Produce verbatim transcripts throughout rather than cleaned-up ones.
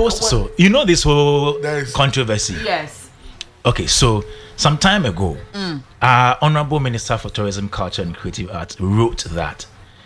supposed so you know this whole There's- controversy. Yes. Okay, so some time ago, our Honorable Minister for Tourism, Culture and Creative Arts wrote that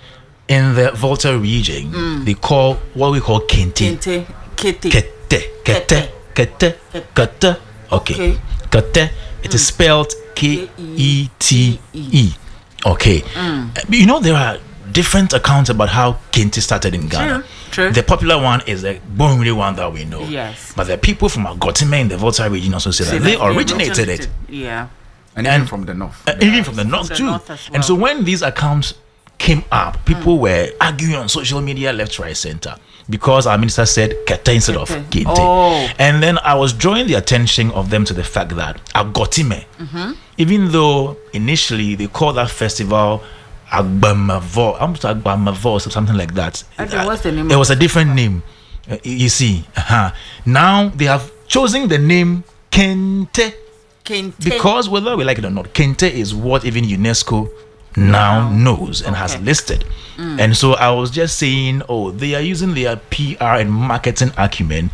in the Volta region, they call what we call kente. Kente. Kete. Kete. Kete. Kete. Kete. Okay. Okay. Kete. It is spelled K E T E. Okay. Uh, You know, there are different accounts about how kente started in Ghana. True, true. The popular one is the Bonri one that we know. Yes. But the people from Agotime in the Volta region also say that they originated it. Yeah. And even And- from the north. Uh, even from the north the too. north as And so well. when these accounts came up, people were arguing on social media left, right, center because our minister said kete instead of Kete. kente. Oh. And then I was drawing the attention of them to the fact that Agotime, even though initially they called that festival Agbamavo, I'm sorry, Agbamavo or something like that. Okay, what's the name It of was a different name. Uh, you you see, uh-huh. Now they have chosen the name Kente. Kente. Because whether we like it or not, Kente is what even UNESCO now knows and has Okay. listed. And so I was just saying, oh, they are using their P R and marketing acumen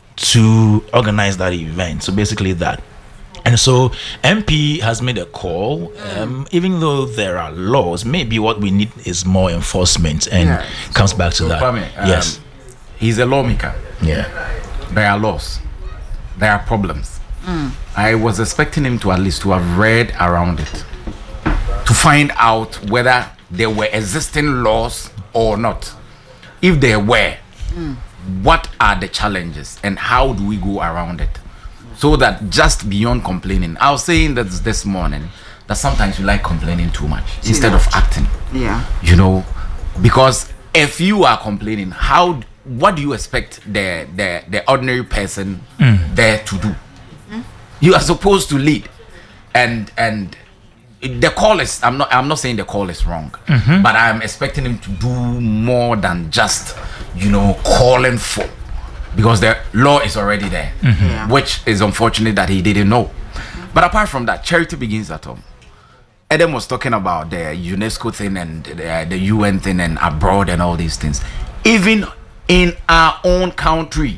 to organize that event. So basically that. And so M P has made a call. Um, even though there are laws, maybe what we need is more enforcement, and Yeah. comes back to So, that. Kwame, um, yes. He's a lawmaker. Yeah. There are laws. There are problems. I was expecting him to at least to have read around it, to find out whether there were existing laws or not. If there were, what are the challenges and how do we go around it? So that just beyond complaining, I was saying that this morning that sometimes you like complaining too much instead of acting. Yeah. You know, because if you are complaining, how what do you expect the the, the ordinary person there to do? You are supposed to lead, and and the call is I'm not I'm not saying the call is wrong, but I'm expecting him to do more than just, you know, calling for, because the law is already there, Yeah. which is unfortunate that he didn't know. But apart from that, charity begins at home. Adam was talking about the UNESCO thing and the, the U N thing and abroad and all these things. Even in our own country,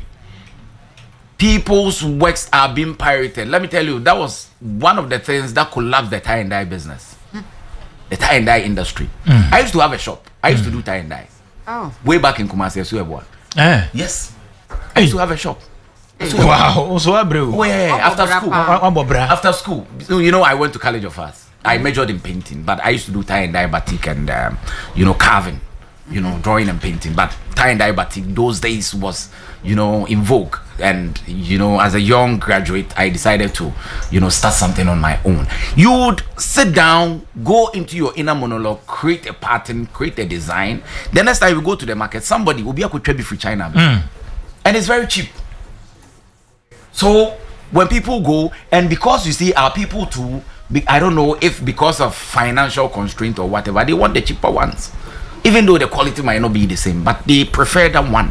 people's works are being pirated. Let me tell you, that was one of the things that collapsed the tie and dye business, the tie and dye industry. I used to have a shop. I used to do tie and dye Oh. way back in Kumasi, Suebwa. Eh. Yes, I used to have a shop. Wow. So, bro. Oh, yeah, yeah, after school. Abobra. After school, so, you know, I went to College of Arts. I majored in painting, but I used to do tie and dye batik and um, you know, carving, you know, drawing and painting. But tie and dye batik those days was, you know, in vogue. And you know, as a young graduate, I decided to, you know, start something on my own. You would sit down, go into your inner monologue, create a pattern, create a design. The next time you go to the market, somebody will be a could free China, and it's very cheap. So when people go, and because you see our people too, be- I don't know if because of financial constraint or whatever, they want the cheaper ones, even though the quality might not be the same, but they prefer that one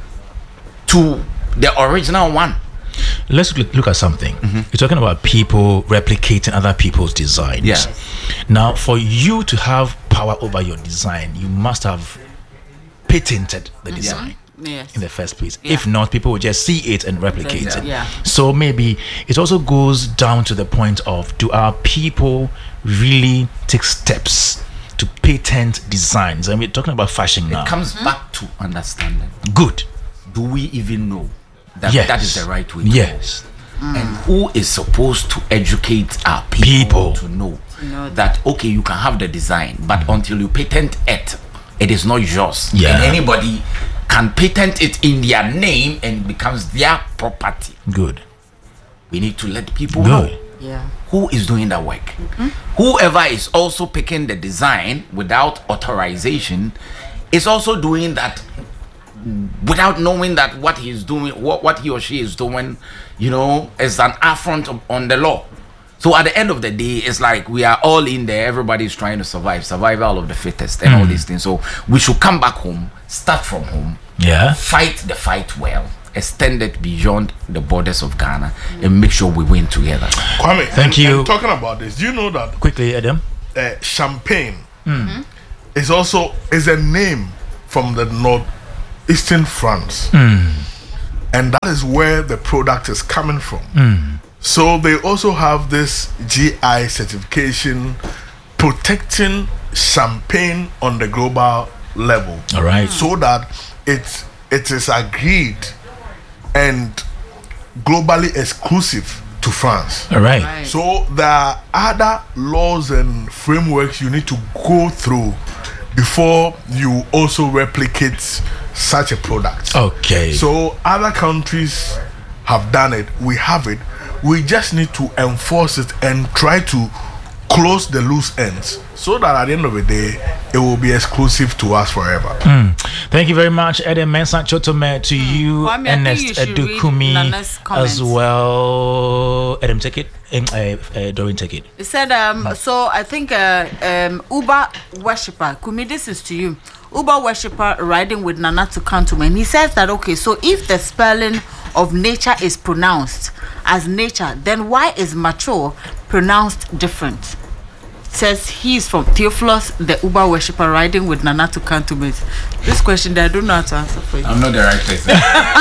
to the original one. Let's look, look at something. You're talking about people replicating other people's designs. Yeah. Now, for you to have power over your design, you must have patented the design Yes. in the first place. Yeah. If not, people will just see it and replicate Yeah. it. Yeah. So maybe it also goes down to the point of, do our people really take steps to patent designs? And we're talking about fashion now. It comes back to understanding. Good. Do we even know that Yes. that is the right way to Yes. go? And who is supposed to educate our people, People. to know know that, okay, you can have the design, but until you patent it, it is not yours. Yeah. And anybody can patent it in their name and it becomes their property. Good. We need to let people Good. know Yeah. who is doing that work. Whoever is also picking the design without authorization is also doing that without knowing that what he's doing, what, what he or she is doing, you know, is an affront of- on the law. So at the end of the day, it's like we are all in there. Everybody's trying to survive, survival of the fittest, and all these things. So we should come back home, start from home, Yeah. fight the fight well, extend it beyond the borders of Ghana, and make sure we win together. Kwame, Thank and- you. and talking about this, do you know that Quickly, Adam. uh, champagne is also is a name from the northeastern France? and that is where the product is coming from. So they also have this G I certification protecting champagne on the global level. All right. So that it it is agreed and globally exclusive to France. All right. Right. So there are other laws and frameworks you need to go through before you also replicate such a product. Okay. So other countries have done it. We have it. We just need to enforce it and try to close the loose ends so that at the end of the day it will be exclusive to us forever. Thank you very much, Edem Mensah Chotome, to you, Kwame, I think Ernest you should read Edukumi, Nana's comments. as well. Edem, take it. Um, uh, uh, Doreen, take it. It said, um, so I think uh, um, Uber worshipper, Kumi, this is to you. Uber worshipper riding with Nana to Cantonment. He says that, okay, so if the spelling of nature is pronounced as nature, then why is mature pronounced different? Says he's from Theophilus, the Uber worshipper riding with Nana to Cantonment. This question that I don't know how to answer for you. I'm not the right person.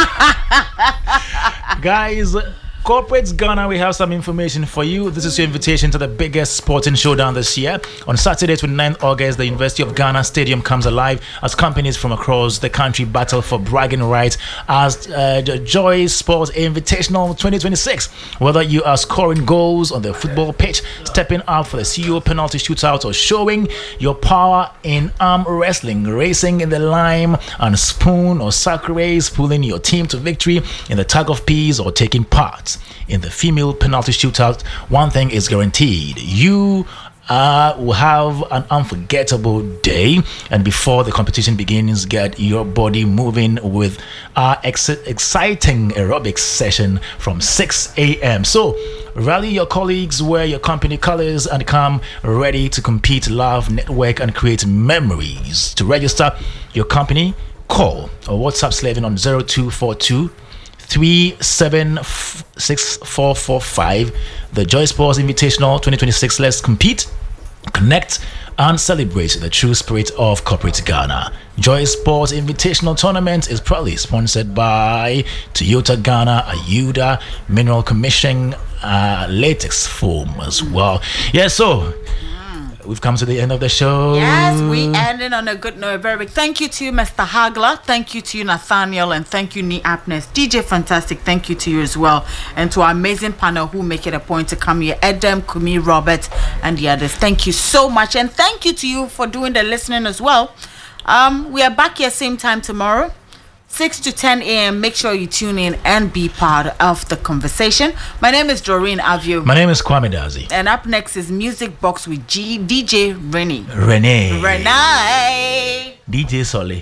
Guys, Corporate Ghana, we have some information for you. This is your invitation to the biggest sporting showdown this year. On Saturday, twenty-ninth August, the University of Ghana Stadium comes alive as companies from across the country battle for bragging rights as uh, the Joy Sports Invitational twenty twenty-six. Whether you are scoring goals on the football pitch, stepping up for the C E O penalty shootout, or showing your power in arm wrestling, racing in the lime and spoon, or sack race, pulling your team to victory in the tug of peas, or taking part in the female penalty shootout, one thing is guaranteed: you uh, will have an unforgettable day. And before the competition begins, get your body moving with our ex- exciting aerobics session from six a.m. So rally your colleagues, wear your company colors, and come ready to compete, laugh, network, and create memories. To register your company, call or WhatsApp Slavin on zero two four two three seven six four four five. The Joy Sports Invitational twenty twenty-six. Let's compete, connect, and celebrate the true spirit of corporate Ghana. Joy Sports Invitational Tournament is proudly sponsored by Toyota Ghana, Ayuda, Mineral Commission, uh, Latex Foam as well. Yeah, so we've come to the end of the show. Yes, we ended on a good note. Very big thank you to you, Mister Hagler. Thank you to you, Nathaniel, and thank you, Nee Apnes. D J Fantastic, thank you to you as well, and to our amazing panel who make it a point to come here: Edem, Kumi, Robert, and the others. Thank you so much, and thank you to you for doing the listening as well. Um, we are back here same time tomorrow, six to ten a.m. Make sure you tune in and be part of the conversation. My name is Doreen Avio. My name is Kwame Dazi. And up next is Music Box with G- D J Rennie. Renee. Renee. D J Solly.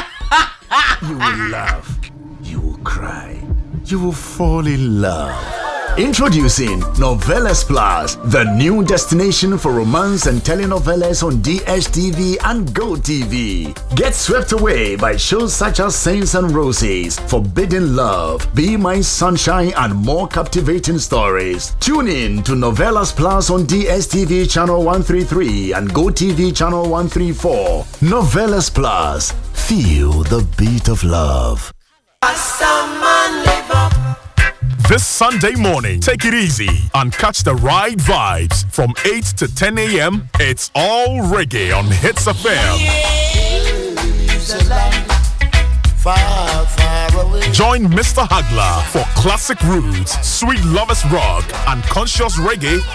You will laugh, you will cry, you will fall in love. Introducing Novelas Plus, the new destination for romance and telenovelas on D S T V and GoTV. Get swept away by shows such as Saints and Roses, Forbidden Love, Be My Sunshine, and more captivating stories. Tune in to Novelas Plus on D S T V channel one thirty-three and GoTV channel one thirty-four. Novelas Plus, feel the beat of love. This Sunday morning, take it easy and catch the right vibes from eight to ten a.m. It's all reggae on Hits F M. Join Mister Hagler for classic roots, sweet lovers rock, and conscious reggae